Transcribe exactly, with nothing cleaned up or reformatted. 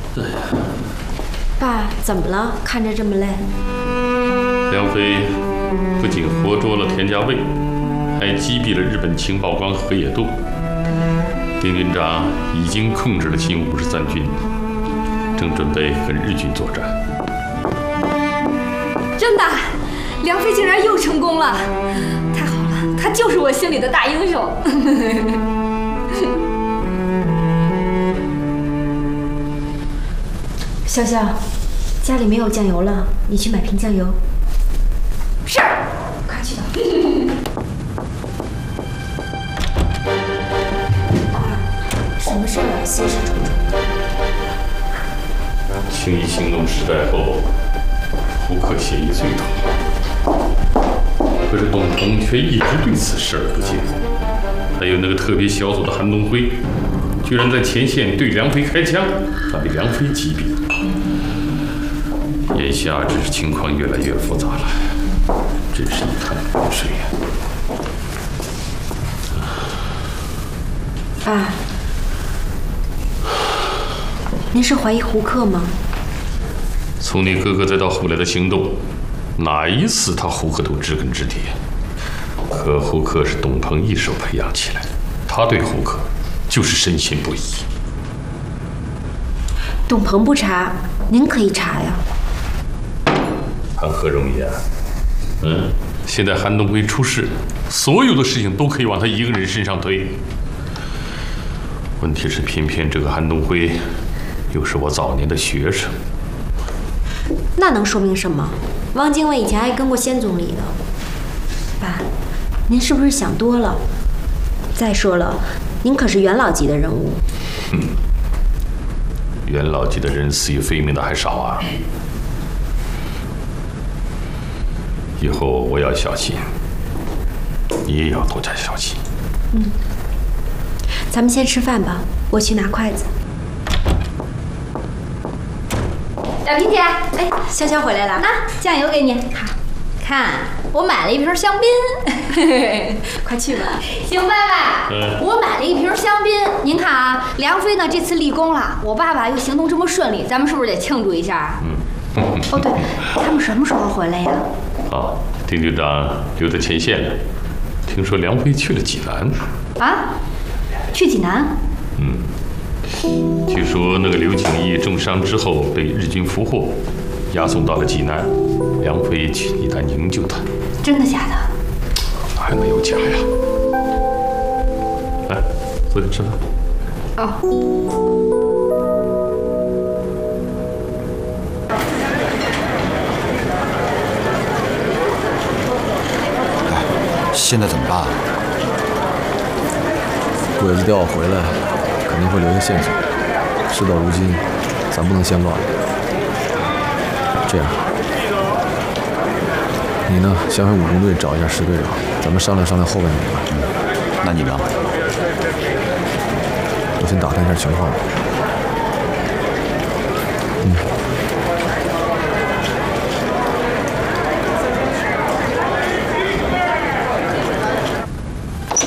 对呀。 爸，怎么了？看着这么累。 梁飞不仅活捉了田家卫，还击毙了日本情报官河野渡。丁军长已经控制了新五十三军，正准备跟日军作战。 真的，梁飞竟然又成功了！太好了，他就是我心里的大英雄。 潇潇，家里没有酱油了，你去买瓶酱油。 是， 快去吧。什么事啊？心事重重。 轻易行动失败后，胡克协议最痛，可是董鹏却一直对此视而不见。还有那个特别小组的韩东辉，居然在前线对梁飞开枪，他被梁飞击毙。眼下只是情况越来越复杂了，真是一潭浑水呀！ 爸，您是怀疑胡克吗？ 从你哥哥再到后来的行动，哪一次他胡克都知根知底。可胡克是董鹏一手培养起来的，他对胡克就是深信不疑。 董鹏不查，您可以查呀。 谈何容易啊！嗯，现在韩东辉出事，所有的事情都可以往他一个人身上推。问题是，偏偏这个韩东辉又是我早年的学生。 那能说明什么？汪精卫以前还跟过先总理呢。爸，您是不是想多了？再说了，您可是元老级的人物。 嗯，元老级的人死于非命的还少啊。以后我要小心，你也要多加小心。 嗯，咱们先吃饭吧，我去拿筷子。 小萍姐， 哎，潇潇回来了， 那酱油给你。好，看我买了一瓶香槟， 快去吧。 行，爸爸， 嗯， 我买了一瓶香槟。您看啊，梁飞呢这次立功了，我爸爸又行动这么顺利，咱们是不是得庆祝一下？ 嗯。 哦，对，他们什么时候回来呀？ 啊，丁局长留在前线了。听说梁飞去了济南。 啊？去济南？ 嗯。据说那个刘景义重伤之后被日军俘获，押送到了济南。梁飞去济南营救他。 真的假的？ 还没有假呀。来，坐下吃饭。 哦。 现在怎么办？ 鬼子调我回来，肯定会留下线索。事到如今，咱不能先乱。这样，你呢，先回武工队找一下石队长，咱们商量商量后半点吧。 嗯，那你呢？ 我先打探一下情况吧。